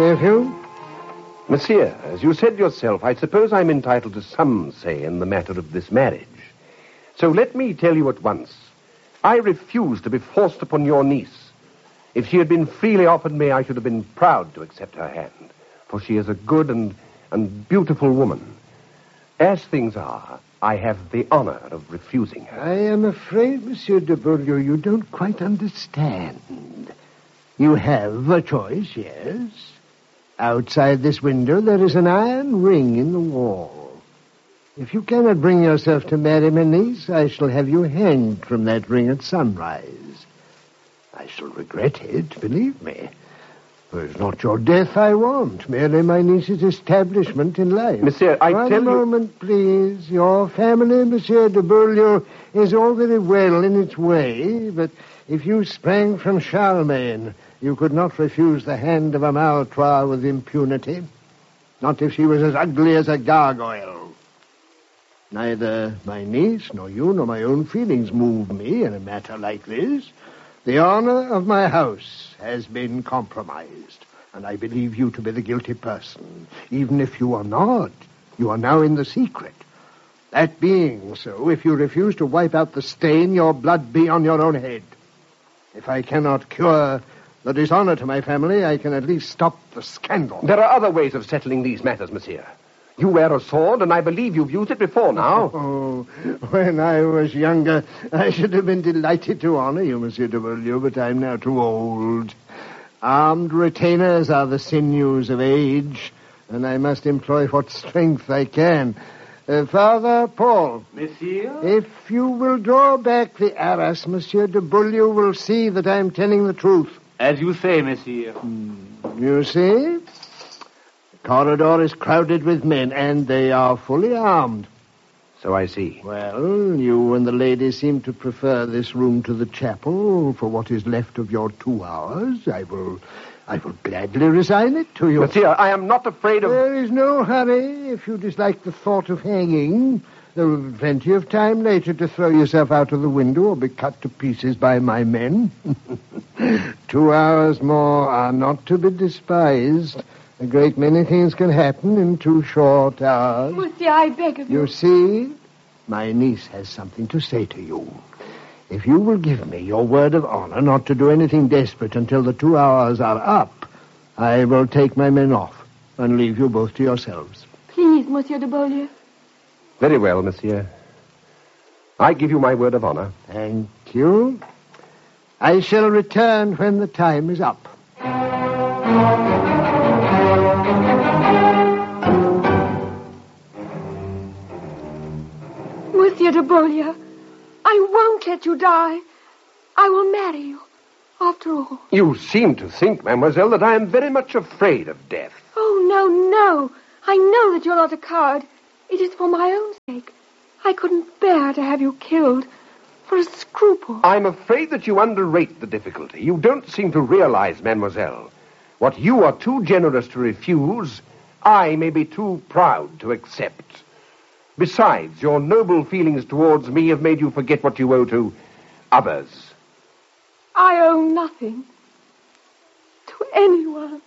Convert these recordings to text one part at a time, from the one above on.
nephew? Monsieur, as you said yourself, I suppose I'm entitled to some say in the matter of this marriage. So let me tell you at once, I refuse to be forced upon your niece. If she had been freely offered me, I should have been proud to accept her hand, for she is a good and beautiful woman. As things are, I have the honor of refusing her. I am afraid, Monsieur de Beaulieu, you don't quite understand. You have a choice, yes. Outside this window, there is an iron ring in the wall. If you cannot bring yourself to marry my niece, I shall have you hanged from that ring at sunrise. I shall regret it, believe me. For it's not your death I want, merely my niece's establishment in life. Monsieur, I tell you... One moment, please. Your family, Monsieur de Beaulieu, is all very well in its way, but if you sprang from Charlemagne, you could not refuse the hand of a Maltroit with impunity. Not if she was as ugly as a gargoyle. Neither my niece, nor you, nor my own feelings move me in a matter like this. The honor of my house has been compromised, and I believe you to be the guilty person. Even if you are not, you are now in the secret. That being so, if you refuse to wipe out the stain, your blood be on your own head. If I cannot cure the dishonor to my family, I can at least stop the scandal. There are other ways of settling these matters, monsieur. You wear a sword, and I believe you've used it before now. Oh, when I was younger, I should have been delighted to honor you, Monsieur de Beaulieu, but I'm now too old. Armed retainers are the sinews of age, and I must employ what strength I can. Father Paul. Monsieur? If you will draw back the arras, Monsieur de Beaulieu will see that I'm telling the truth. As you say, monsieur. You see? The corridor is crowded with men, and they are fully armed. So I see. Well, you and the lady seem to prefer this room to the chapel for what is left of your 2 hours. I will gladly resign it to you. Monsieur, I am not afraid of... There is no hurry. If you dislike the thought of hanging, there will be plenty of time later to throw yourself out of the window or be cut to pieces by my men. 2 hours more are not to be despised. A great many things can happen in 2 short hours. Monsieur, I beg of you. You see, my niece has something to say to you. If you will give me your word of honor not to do anything desperate until the 2 hours are up, I will take my men off and leave you both to yourselves. Please, Monsieur de Beaulieu. Very well, monsieur. I give you my word of honor. Thank you. I shall return when the time is up. Monsieur de Beaulieu, I won't let you die. I will marry you, after all. You seem to think, mademoiselle, that I am very much afraid of death. Oh, no. I know that you're not a coward. It is for my own sake. I couldn't bear to have you killed for a scruple. I'm afraid that you underrate the difficulty. You don't seem to realize, mademoiselle. What you are too generous to refuse, I may be too proud to accept. Besides, your noble feelings towards me have made you forget what you owe to others. I owe nothing to anyone.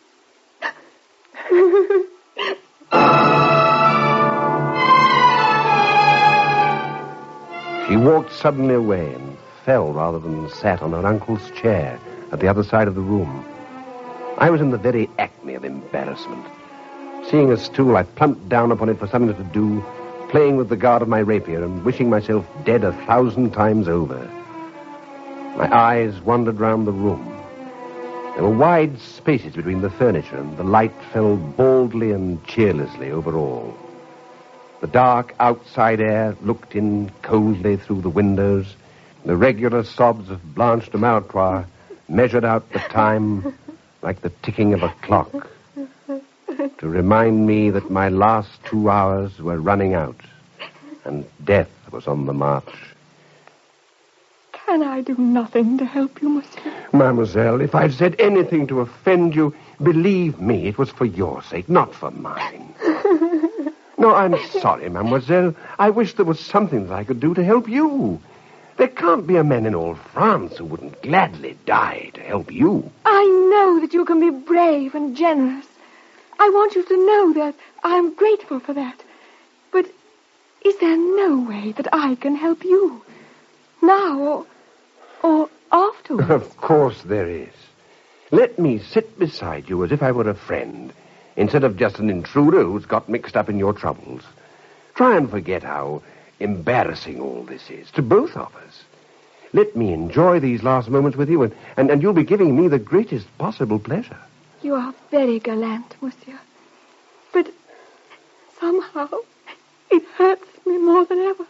She walked suddenly away and fell rather than sat on her uncle's chair at the other side of the room. I was in the very acme of embarrassment. Seeing a stool, I plumped down upon it for something to do, playing with the guard of my rapier and wishing myself dead 1,000 times over. My eyes wandered round the room. There were wide spaces between the furniture, and the light fell baldly and cheerlessly over all. The dark outside air looked in coldly through the windows. The regular sobs of Blanche de Maltroit measured out the time like the ticking of a clock, to remind me that my last 2 hours were running out and death was on the march. Can I do nothing to help you, monsieur? Mademoiselle, if I've said anything to offend you, believe me, it was for your sake, not for mine. No, I'm sorry, mademoiselle. I wish there was something that I could do to help you. There can't be a man in all France who wouldn't gladly die to help you. I know that you can be brave and generous, I want you to know that I am grateful for that. But is there no way that I can help you? Now or afterwards? Of course there is. Let me sit beside you as if I were a friend, instead of just an intruder who's got mixed up in your troubles. Try and forget how embarrassing all this is, to both of us. Let me enjoy these last moments with you, and you'll be giving me the greatest possible pleasure. You are very gallant, monsieur. But somehow it hurts me more than ever.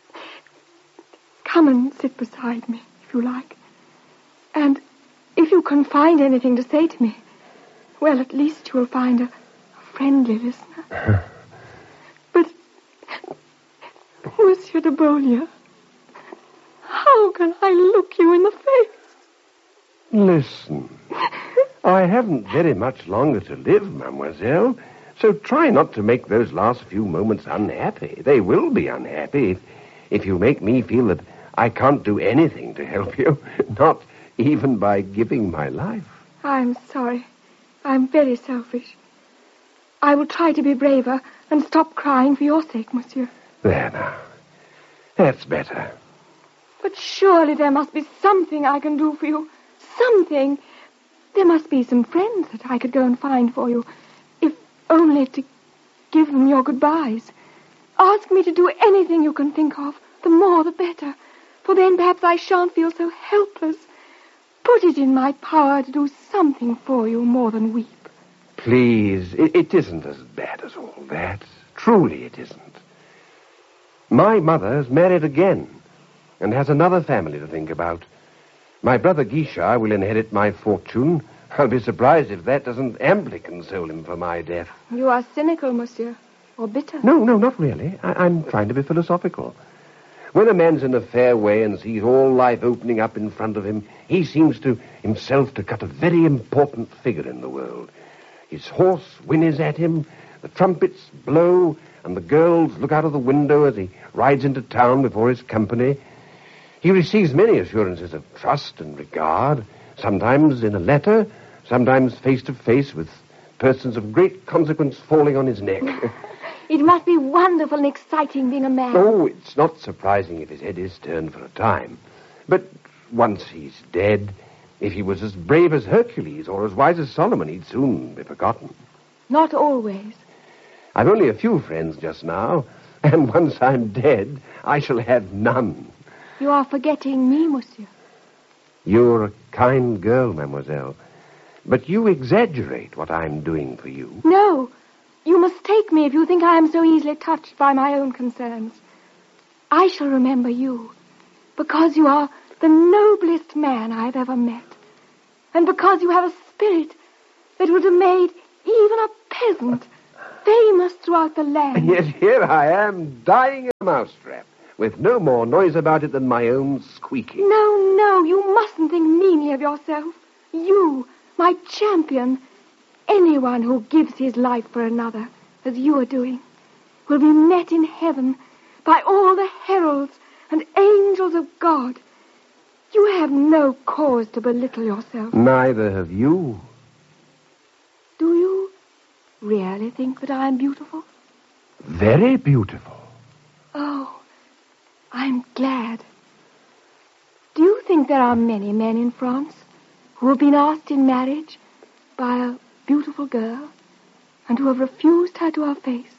Come and sit beside me, if you like. And if you can find anything to say to me, well, at least you'll find a friendly listener. But, Monsieur de Beaulieu, how can I look you in the face? Listen, I haven't very much longer to live, mademoiselle, so try not to make those last few moments unhappy. They will be unhappy if you make me feel that I can't do anything to help you, not even by giving my life. I'm sorry. I'm very selfish. I will try to be braver and stop crying for your sake, monsieur. There now. That's better. But surely there must be something I can do for you. Something. There must be some friends that I could go and find for you, if only to give them your goodbyes. Ask me to do anything you can think of. The more, the better. For then perhaps I shan't feel so helpless. Put it in my power to do something for you more than weep. Please, it isn't as bad as all that. Truly it isn't. My mother's married again and has another family to think about. My brother Guichard will inherit my fortune. I'll be surprised if that doesn't amply console him for my death. You are cynical, monsieur, or bitter. No, not really. I'm trying to be philosophical. When a man's in a fair way and sees all life opening up in front of him, he seems to himself to cut a very important figure in the world. His horse whinnies at him, the trumpets blow, and the girls look out of the window as he rides into town before his company. He receives many assurances of trust and regard, sometimes in a letter, sometimes face to face with persons of great consequence falling on his neck. It must be wonderful and exciting being a man. Oh, it's not surprising if his head is turned for a time. But once he's dead, if he was as brave as Hercules or as wise as Solomon, he'd soon be forgotten. Not always. I've only a few friends just now, and once I'm dead, I shall have none. You are forgetting me, monsieur. You're a kind girl, mademoiselle, but you exaggerate what I'm doing for you. No, you mistake me if you think I am so easily touched by my own concerns. I shall remember you, because you are the noblest man I've ever met, and because you have a spirit that would have made even a peasant famous throughout the land. Yet here I am, dying in a mousetrap, with no more noise about it than my own squeaking. No, you mustn't think meanly of yourself. You, my champion, anyone who gives his life for another, as you are doing, will be met in heaven by all the heralds and angels of God. You have no cause to belittle yourself. Neither have you. Do you really think that I am beautiful? Very beautiful. Oh, I'm glad. Do you think there are many men in France who have been asked in marriage by a beautiful girl and who have refused her to her face?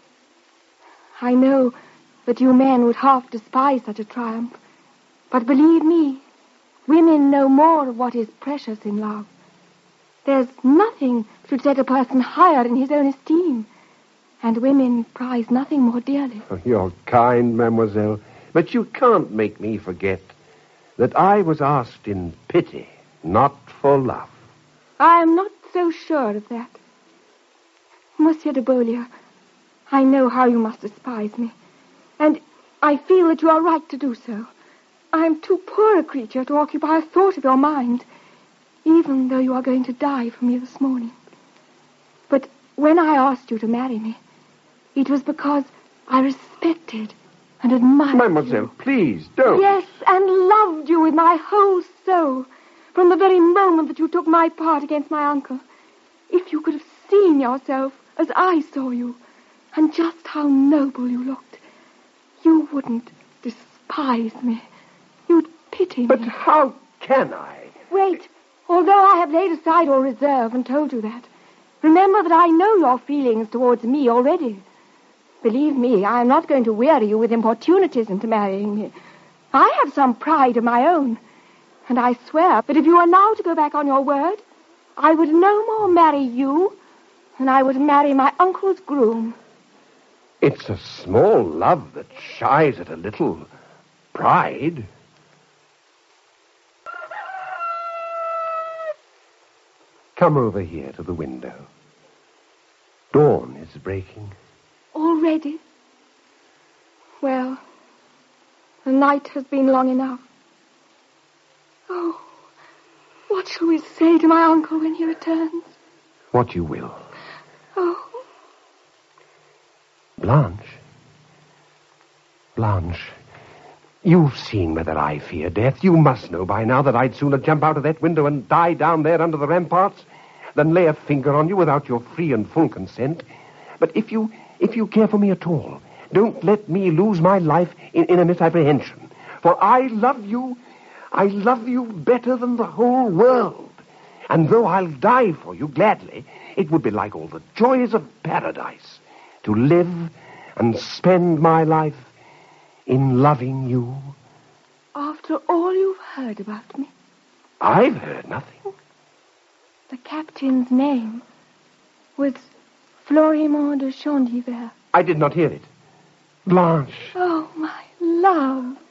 I know that you men would half despise such a triumph, but believe me, women know more of what is precious in love. There's nothing should set a person higher in his own esteem, and women prize nothing more dearly. Oh, you're kind, mademoiselle, but you can't make me forget that I was asked in pity, not for love. I am not so sure of that. Monsieur de Beaulieu, I know how you must despise me, and I feel that you are right to do so. I am too poor a creature to occupy a thought of your mind, even though you are going to die for me this morning. But when I asked you to marry me, it was because I respected and admired Mademoiselle, you. please, don't. Yes, and loved you with my whole soul, from the very moment that you took my part against my uncle. If you could have seen seeing yourself as I saw you, and just how noble you looked, you wouldn't despise me. You'd pity me. But how can I? Wait. Although I have laid aside all reserve and told you that, remember that I know your feelings towards me already. Believe me, I am not going to weary you with importunities into marrying me. I have some pride of my own, and I swear that if you are now to go back on your word, I would no more marry you than I would marry my uncle's groom. It's a small love that shies at a little pride. Come over here to the window. Dawn is breaking. Already? Well, the night has been long enough. Oh, what shall we say to my uncle when he returns? What you will. Oh. Blanche, you've seen whether I fear death. You must know by now that I'd sooner jump out of that window and die down there under the ramparts than lay a finger on you without your free and full consent. But if you care for me at all, don't let me lose my life in a misapprehension. For I love you better than the whole world. And though I'll die for you gladly, it would be like all the joys of paradise to live and spend my life in loving you. After all you've heard about me? I've heard nothing. The captain's name was Florimond de Chandivert. I did not hear it. Blanche. Oh, my love.